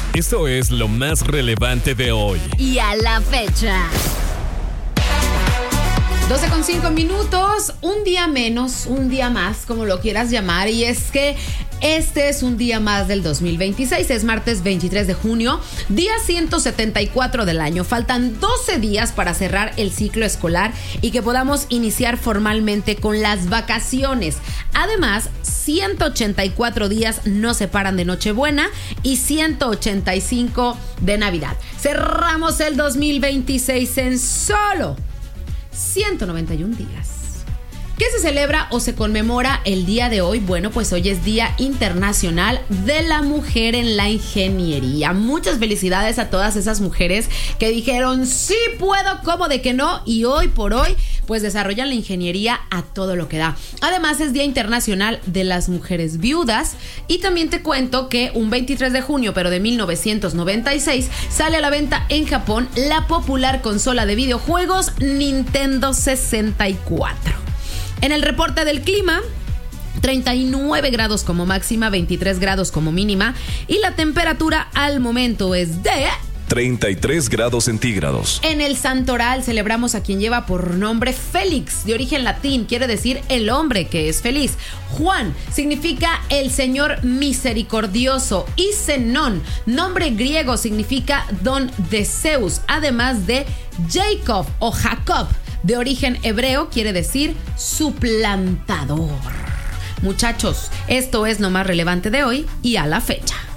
Esto es lo más relevante de hoy y a la fecha. 12:05, un día menos, un día más, como lo quieras llamar, y es que este es un día más del 2026, es martes 23 de junio, día 174 del año. Faltan 12 días para cerrar el ciclo escolar y que podamos iniciar formalmente con las vacaciones. Además, 184 días nos separan de Nochebuena y 185 de Navidad. Cerramos el 2026 en solo 191 días. ¿Qué se celebra o se conmemora el día de hoy? Bueno, pues hoy es Día Internacional de la Mujer en la Ingeniería. Muchas felicidades a todas esas mujeres que dijeron sí puedo, ¿cómo de que no? Y hoy por hoy pues desarrollan la ingeniería a todo lo que da. Además es Día Internacional de las Mujeres Viudas. Y también te cuento que un 23 de junio, pero de 1996, sale a la venta en Japón la popular consola de videojuegos Nintendo 64. En el reporte del clima, 39 grados como máxima, 23 grados como mínima, y la temperatura al momento es de 33 grados centígrados. En el Santoral celebramos a quien lleva por nombre Félix, de origen latín, quiere decir el hombre que es feliz. Juan significa el Señor misericordioso, y Zenón, nombre griego, significa don de Zeus, además de Jacob o Jacob, de origen hebreo, quiere decir suplantador. Muchachos, esto es lo más relevante de hoy y a la fecha.